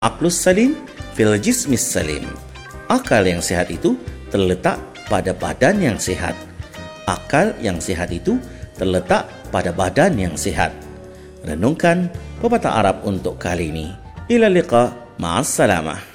Aqlus salim fil jismis salim. Akal yang sehat itu terletak pada badan yang sehat. Akal yang sehat itu terletak pada badan yang sehat. Renungkan pepatah Arab untuk kali ini. Ila liqa, ma'as salamah.